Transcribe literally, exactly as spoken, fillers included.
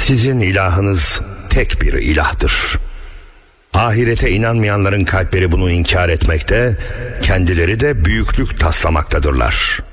Sizin ilahınız tek bir ilahtır. Ahirete inanmayanların kalpleri bunu inkar etmekte, kendileri de büyüklük taslamaktadırlar.